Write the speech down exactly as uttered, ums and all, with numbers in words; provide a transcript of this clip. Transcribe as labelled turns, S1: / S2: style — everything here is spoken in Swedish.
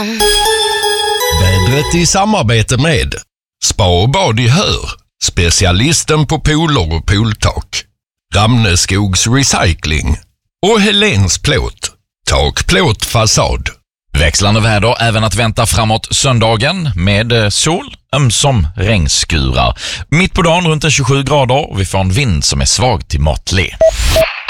S1: Vädret i samarbete med Spa och bad i Hör, specialisten på pooler och pooltak. Ramneskogs Recycling och Helens Plåt, tak, plåt, fasad.
S2: Växlande väder även att vänta framåt söndagen med sol, ömsom regnskurar. Mitt på dagen runt tjugosju grader och vi får en vind som är svag till måttlig.